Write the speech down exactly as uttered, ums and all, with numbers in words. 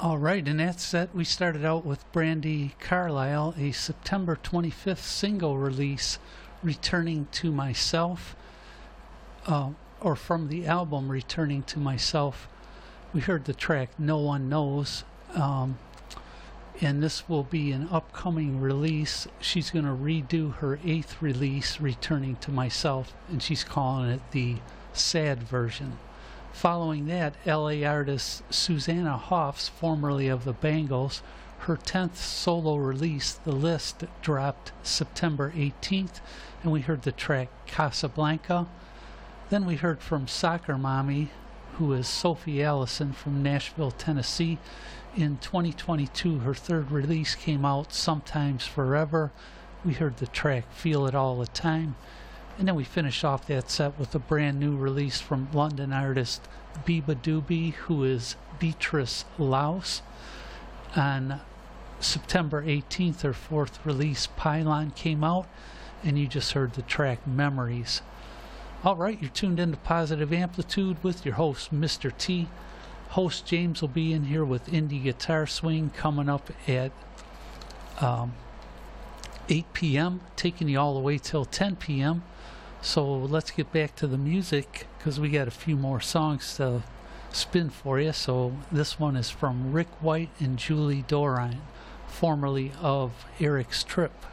All right, and that set we started out with Brandy Carlisle, a September twenty-fifth single release, Returning to Myself, uh, or from the album Returning to Myself. We heard the track No One Knows, um, and this will be an upcoming release. She's going to redo her eighth release, Returning to Myself, and she's calling it the sad version. Following that, L A artist Susanna Hoffs, formerly of the Bangles, her tenth solo release, The List, dropped September eighteenth, and we heard the track Casablanca. Then we heard from Soccer Mommy, who is Sophie Allison from Nashville, Tennessee. In twenty twenty-two, her third release came out, Sometimes Forever. We heard the track Feel It All the Time. And then we finish off that set with a brand new release from London artist Biba Doobie, who is Beatrice Laus. On September eighteenth, her fourth release, Pylon, came out, and you just heard the track Memories. All right, you're tuned into Positive Amplitude with your host, Mister T. Host James will be in here with Indie Guitar Swing coming up at um, eight p.m., taking you all the way till ten p.m. So let's get back to the music, because we got a few more songs to spin for you. So this one is from Rick White and Julie Dorine, formerly of Eric's Trip.